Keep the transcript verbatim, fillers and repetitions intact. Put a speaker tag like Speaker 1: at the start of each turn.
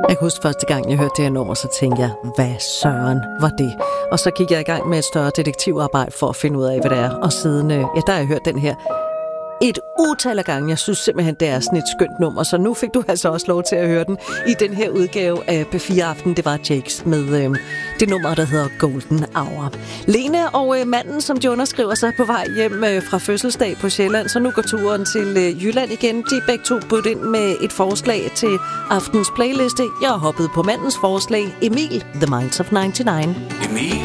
Speaker 1: Jeg kan huske første gang, jeg hørte det her nummer, så tænkte jeg, hvad søren var det? Og så gik jeg i gang med et større detektivarbejde for at finde ud af, hvad det er. Og siden, ja, der har jeg hørt den her et utal af gange. Jeg synes simpelthen, det er sådan et skønt nummer. Så nu fik du altså også lov til at høre den i den her udgave af P fire Aften. Det var Jakes med øh, det nummer, der hedder Golden Hour. Lene og øh, manden, som de underskriver sig på vej hjem øh, fra fødselsdag på Sjælland, så nu går turen til øh, Jylland igen. De er begge to budt ind med et forslag til aftens playliste. Jeg har hoppet på mandens forslag. Emil, The Minds of nioghalvfems.
Speaker 2: Emil,